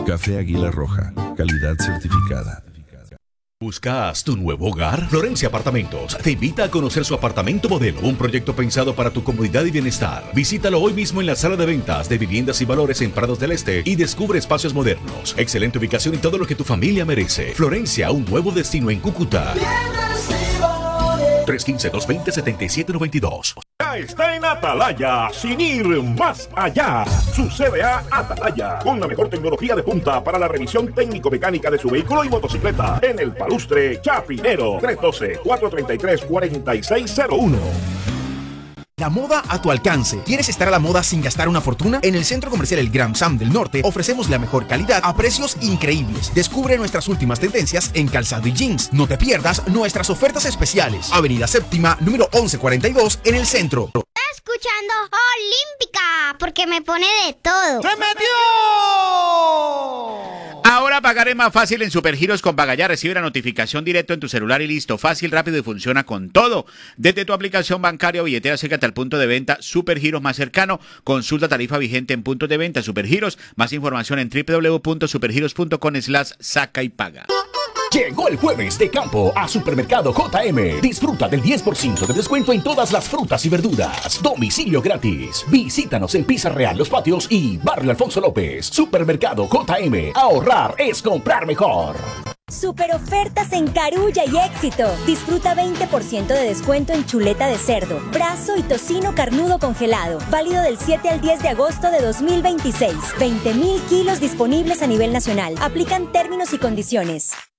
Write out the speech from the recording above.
Café Águila Roja, calidad certificada. ¿Buscas tu nuevo hogar? Florencia Apartamentos te invita a conocer su apartamento modelo, un proyecto pensado para tu comodidad y bienestar. Visítalo hoy mismo en la sala de ventas de viviendas y valores en Prados del Este y descubre espacios modernos, excelente ubicación y todo lo que tu familia merece. Florencia, un nuevo destino en Cúcuta. 315-220-7792. Ya está en Atalaya, sin ir más allá. Su CDA Atalaya, con la mejor tecnología de punta para la revisión técnico-mecánica de su vehículo y motocicleta. En el Palustre Chapinero, 312-433-4601. La moda a tu alcance. ¿Quieres estar a la moda sin gastar una fortuna? En el Centro Comercial El Gran Sam del Norte ofrecemos la mejor calidad a precios increíbles. Descubre nuestras últimas tendencias en calzado y jeans. No te pierdas nuestras ofertas especiales. Avenida Séptima, número 1142, en el centro. Escuchando Olímpica, porque me pone de todo. ¡Se metió! Ahora pagar es más fácil en Supergiros con Pagaya. Recibe la notificación directo en tu celular y listo. Fácil, rápido y funciona con todo. Desde tu aplicación bancaria o billetera, acércate al punto de venta Supergiros más cercano. Consulta tarifa vigente en puntos de venta Supergiros. Más información en www.supergiros.com/saca y paga. Llegó el jueves de campo a Supermercado JM. Disfruta del 10% de descuento en todas las frutas y verduras. Domicilio gratis. Visítanos en Pizza Real Los Patios y Barrio Alfonso López. Supermercado JM. Ahorrar es comprar mejor. Super ofertas en Carulla y Éxito. Disfruta 20% de descuento en chuleta de cerdo, brazo y tocino carnudo congelado. Válido del 7 al 10 de agosto de 2026. 20.000 kilos disponibles a nivel nacional. Aplican términos y condiciones.